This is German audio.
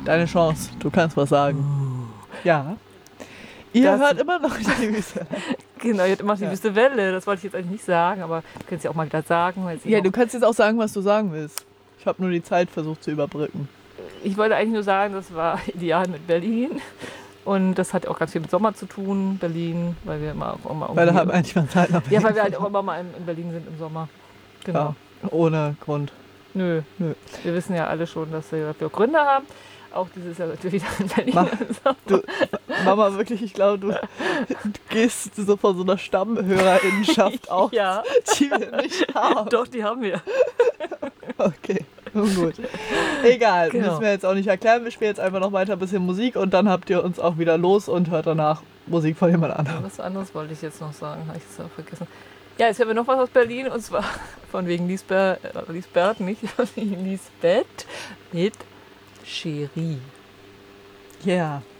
Deine Chance, du kannst was sagen. Ja. Ihr hört immer noch die Wüste. Genau, ihr hört immer noch die Wüste Welle. Das wollte ich jetzt eigentlich nicht sagen, aber du kannst ja auch mal gleich sagen. Ja, du kannst jetzt auch sagen, was du sagen willst. Ich habe nur die Zeit versucht zu überbrücken. Ich wollte eigentlich nur sagen, das war ideal mit Berlin. Und das hat auch ganz viel mit Sommer zu tun, Berlin, weil wir immer auch immer weil da haben wir eigentlich mal Zeit nach Berlin. Ja, weil wir halt auch immer mal in Berlin sind im Sommer. Genau. Ja, ohne Grund. Nö. Wir wissen ja alle schon, dass wir dafür Gründe haben. Auch dieses Jahr sind wir wieder in Berlin. Mama, wirklich, ich glaube, du gehst so von so einer Stammhörerinnenschaft auf, ja. Die wir nicht haben. Doch, die haben wir. Okay, gut. Egal, Genau. müssen wir jetzt auch nicht erklären. Wir spielen jetzt einfach noch weiter ein bisschen Musik und dann habt ihr uns auch wieder los und hört danach Musik von jemand anderem. Was anderes wollte ich jetzt noch sagen, habe ich es auch vergessen. Ja, jetzt hören wir noch was aus Berlin und zwar von wegen Lisbeth nicht, Lisbeth mit Cherie. Ja. Yeah.